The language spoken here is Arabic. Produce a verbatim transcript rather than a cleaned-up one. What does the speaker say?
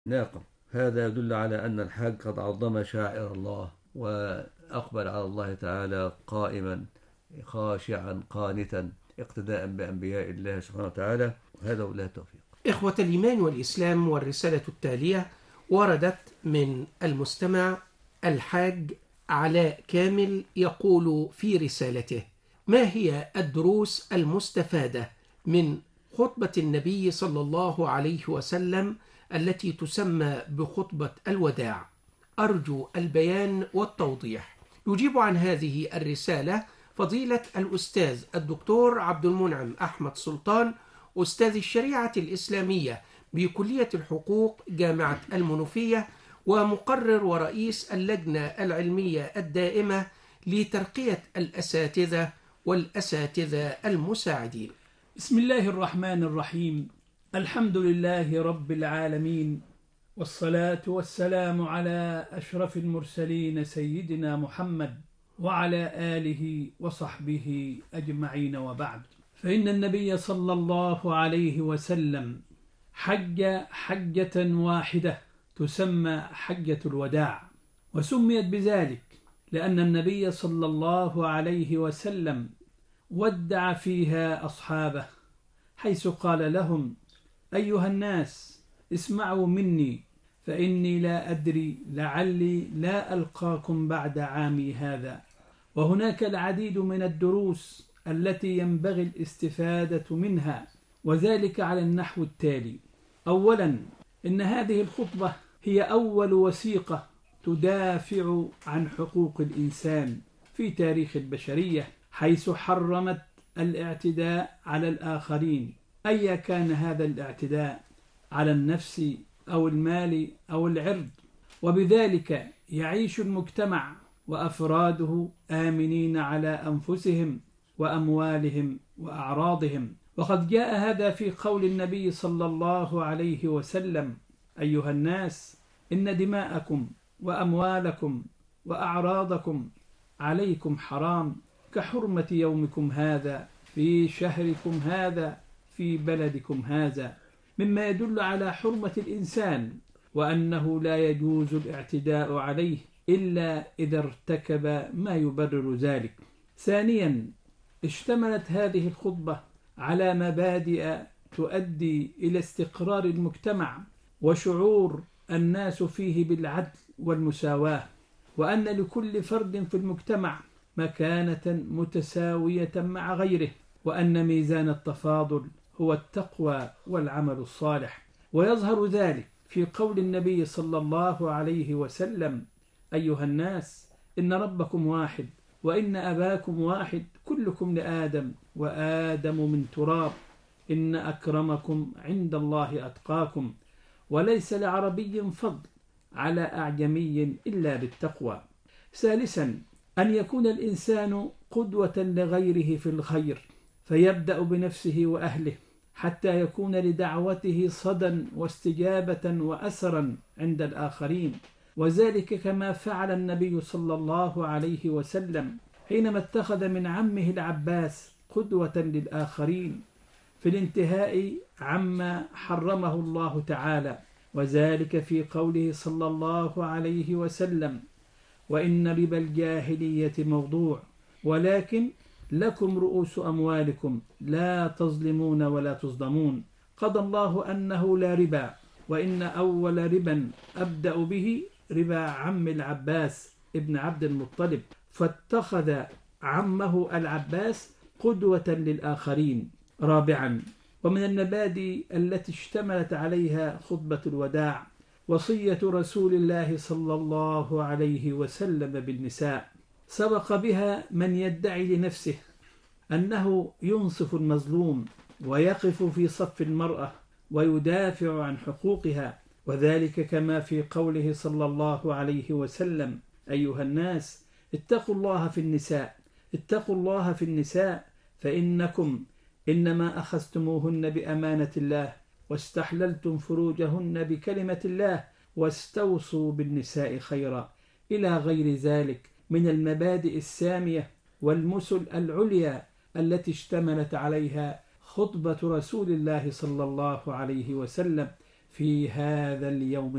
ناقة. هذا يدل على أن الحاج قد عظم شاعر الله وأقبل على الله تعالى قائما خاشعا قانتا اقتداء بأنبياء الله سبحانه وتعالى. هذا والله التوفيق. إخوة الإيمان والإسلام، والرسالة التالية وردت من المستمع الحاج علاء كامل، يقول في رسالته: ما هي الدروس المستفادة من خطبة النبي صلى الله عليه وسلم التي تسمى بخطبة الوداع؟ أرجو البيان والتوضيح. يجيب عن هذه الرسالة فضيلة الأستاذ الدكتور عبد المنعم أحمد سلطان، أستاذ الشريعة الإسلامية بكلية الحقوق جامعة المنوفية، ومقرر ورئيس اللجنة العلمية الدائمة لترقية الأساتذة والأساتذة المساعدين. بسم الله الرحمن الرحيم. الحمد لله رب العالمين، والصلاة والسلام على أشرف المرسلين سيدنا محمد وعلى آله وصحبه أجمعين، وبعد. فإن النبي صلى الله عليه وسلم حج حجة واحدة تسمى حجة الوداع، وسميت بذلك لأن النبي صلى الله عليه وسلم ودع فيها أصحابه، حيث قال لهم: أيها الناس، اسمعوا مني، فإني لا أدري لعلي لا ألقاكم بعد عامي هذا. وهناك العديد من الدروس التي ينبغي الاستفادة منها، وذلك على النحو التالي: أولا، إن هذه الخطبة هي أول وثيقة تدافع عن حقوق الإنسان في تاريخ البشرية، حيث حرمت الاعتداء على الآخرين، أيا كان هذا الاعتداء على النفس أو المال أو العرض، وبذلك يعيش المجتمع وأفراده آمنين على أنفسهم وأموالهم وأعراضهم. وقد جاء هذا في قول النبي صلى الله عليه وسلم: أيها الناس، إن دماءكم وأموالكم وأعراضكم عليكم حرام كحرمة يومكم هذا في شهركم هذا في بلدكم هذا، مما يدل على حرمة الإنسان، وأنه لا يجوز الاعتداء عليه إلا إذا ارتكب ما يبرر ذلك. ثانيا، اشتملت هذه الخطبة على مبادئ تؤدي إلى استقرار المجتمع وشعور الناس فيه بالعدل والمساواة، وأن لكل فرد في المجتمع مكانة متساوية مع غيره، وأن ميزان التفاضل هو التقوى والعمل الصالح. ويظهر ذلك في قول النبي صلى الله عليه وسلم: أيها الناس، إن ربكم واحد، وإن أباكم واحد، كلكم لآدم، وآدم من تراب، إن أكرمكم عند الله أتقاكم، وليس لعربي فضل على أعجمي إلا بالتقوى. ثالثا، أن يكون الإنسان قدوة لغيره في الخير، فيبدأ بنفسه وأهله، حتى يكون لدعوته صدى واستجابة وأثرا عند الآخرين، وذلك كما فعل النبي صلى الله عليه وسلم حينما اتخذ من عمه العباس قدوة للآخرين في الانتهاء عما حرمه الله تعالى، وذلك في قوله صلى الله عليه وسلم: وإن ربا الجاهلية موضوع، ولكن لكم رؤوس أموالكم لا تظلمون ولا تظلمون. قضى الله أنه لا ربا، وإن أول ربا أبدأ به ربا عم العباس ابن عبد المطلب، فاتخذ عمه العباس قدوة للآخرين. رابعا، ومن المبادئ التي اشتملت عليها خطبة الوداع وصية رسول الله صلى الله عليه وسلم بالنساء، سبق بها من يدعي لنفسه أنه ينصف المظلوم ويقف في صف المرأة ويدافع عن حقوقها، وذلك كما في قوله صلى الله عليه وسلم: أيها الناس، اتقوا الله في النساء، اتقوا الله في النساء، فإنكم إنما أخذتموهن بأمانة الله، واستحللتم فروجهن بكلمة الله، واستوصوا بالنساء خيرا، إلى غير ذلك من المبادئ السامية والمثل العليا التي اشتملت عليها خطبة رسول الله صلى الله عليه وسلم في هذا اليوم